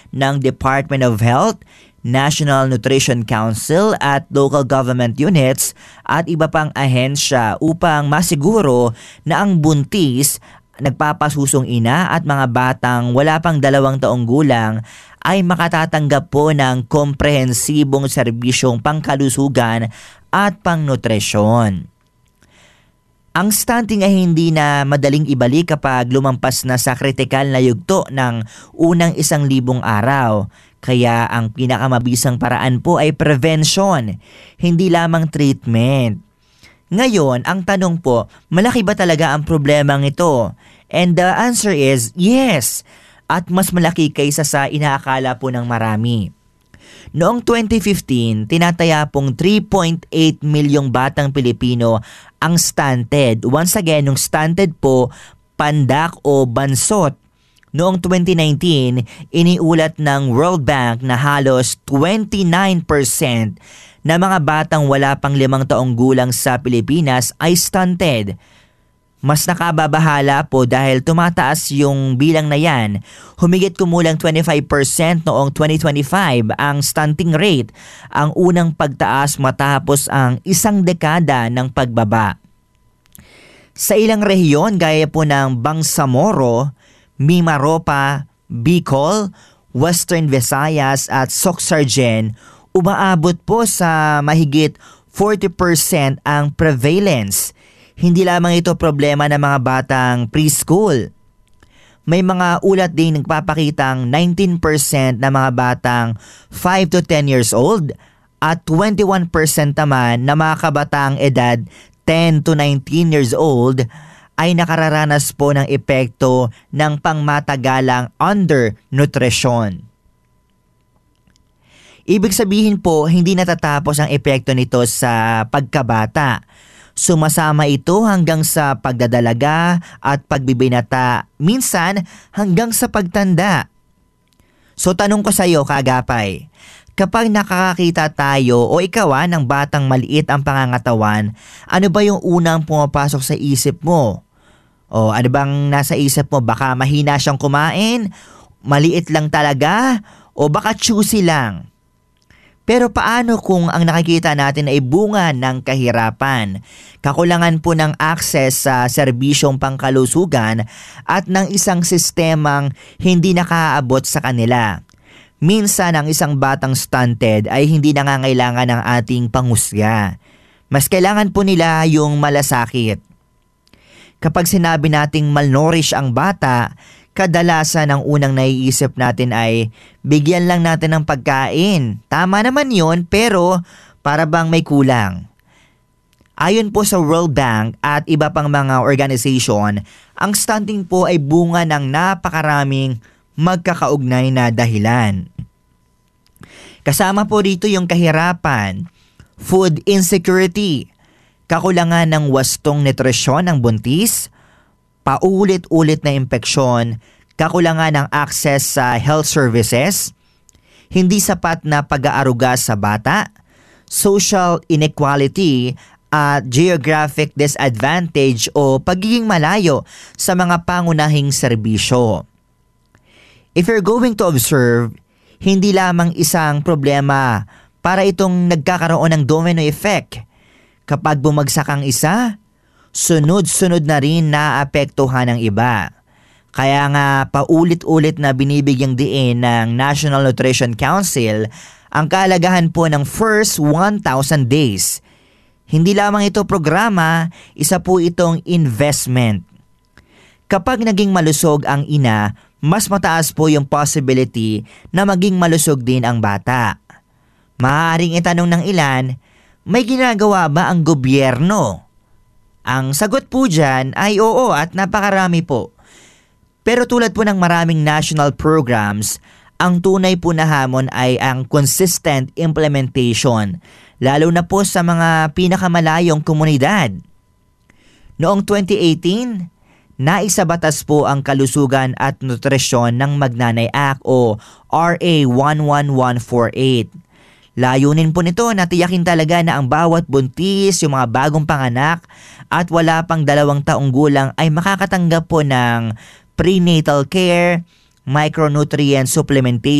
ng Department of Health, National Nutrition Council at local government units at iba pang ahensya upang masiguro na ang buntis, nagpapasusong ina at mga batang wala pang 2 taong gulang ay makatatanggap po ng komprehensibong serbisyong pangkalusugan at pangnutrisyon. Ang stunting ay hindi na madaling ibalik kapag lumampas na sa kritikal na yugto ng unang 1,000 araw. Kaya ang pinakamabisang paraan po ay prevention, hindi lamang treatment. Ngayon, ang tanong po, malaki ba talaga ang problemang ito? And the answer is yes, at mas malaki kaysa sa inaakala po ng marami. Noong 2015, tinataya pong 3.8 milyong batang Pilipino ang stunted. Once again, yung stunted po, pandak o bansot. Noong 2019, iniulat ng World Bank na halos 29% na mga batang wala pang 5 taong gulang sa Pilipinas ay stunted. Mas nakababahala po dahil tumataas yung bilang na yan. Humigit kumulang 25% noong 2025 ang stunting rate, ang unang pagtaas matapos ang 1 dekada ng pagbaba. Sa ilang rehiyon gaya po ng Bangsamoro, Mimaropa, Bicol, Western Visayas at Soxargen, umaabot po sa mahigit 40% ang prevalence. Hindi lamang ito problema ng mga batang preschool. May mga ulat din nagpapakitang 19% na mga batang 5 to 10 years old at 21% naman na mga kabatang edad 10 to 19 years old ay nakararanas po ng epekto ng pangmatagalang undernutrition. Ibig sabihin po, hindi natatapos ang epekto nito sa pagkabata. Sumasama ito hanggang sa pagdadalaga at pagbibinata, minsan hanggang sa pagtanda. So tanong ko sa iyo, kaagapay, kapag nakakakita tayo o ikaw ng batang maliit ang pangangatawan, ano ba yung unang pumapasok sa isip mo? O ano bang nasa isip mo? Baka mahina siyang kumain, maliit lang talaga, o baka choosy lang. Pero paano kung ang nakikita natin ay bunga ng kahirapan, kakulangan po ng access sa serbisyong pangkalusugan at ng isang sistemang hindi nakaaabot sa kanila? Minsan ang isang batang stunted ay hindi nangangailangan ng ating panghusga. Mas kailangan po nila yung malasakit. Kapag sinabi nating malnourished ang bata, kadalasan ang unang naiisip natin ay bigyan lang natin ng pagkain. Tama naman yon, pero para bang may kulang. Ayon po sa World Bank at iba pang mga organisasyon, ang stunting po ay bunga ng napakaraming magkakaugnay na dahilan. Kasama po dito yung kahirapan, food insecurity, kakulangan ng wastong nutrisyon ng buntis, paulit-ulit na impeksyon, kakulangan ng access sa health services, hindi sapat na pag-aaruga sa bata, social inequality at geographic disadvantage o pagiging malayo sa mga pangunahing serbisyo. If you're going to observe, hindi lamang isang problema para itong nagkakaroon ng domino effect. Kapag bumagsak ang isa, sunod-sunod na rin naapektuhan ng iba. Kaya nga paulit-ulit na binibigyang diin ng National Nutrition Council ang kahalagahan po ng first 1,000 days. Hindi lamang ito programa, isa po itong investment. Kapag naging malusog ang ina, mas mataas po yung possibility na maging malusog din ang bata. Maaaring itanong ng ilan, may ginagawa ba ang gobyerno? Ang sagot po dyan ay oo at napakarami po. Pero tulad po ng maraming national programs, ang tunay po na hamon ay ang consistent implementation, lalo na po sa mga pinakamalayong komunidad. Noong 2018, naisabatas po ang Kalusugan at Nutrisyon ng Magnanay Act o RA 11148. Layunin po nito na tiyakin talaga na ang bawat buntis, yung mga bagong panganak at wala pang 2 taong gulang ay makakatanggap po ng prenatal care, micronutrient supplementation,